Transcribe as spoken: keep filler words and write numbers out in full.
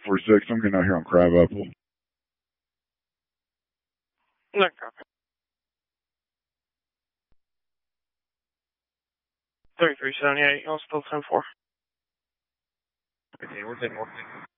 forty-six, I'm getting out here on Crabapple. No copy. thirty-three seventy-eight, y'all still ten four. Okay, we're ten four.